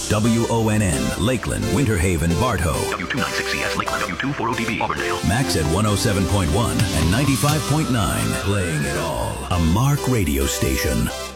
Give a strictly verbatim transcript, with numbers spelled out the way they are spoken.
W O N N, Lakeland, Winter Haven, Bartow. W two ninety-six C S, Lakeland. W two forty D B, Auburndale. Max at one oh seven point one and ninety-five point nine. Playing it all. A Mark radio station.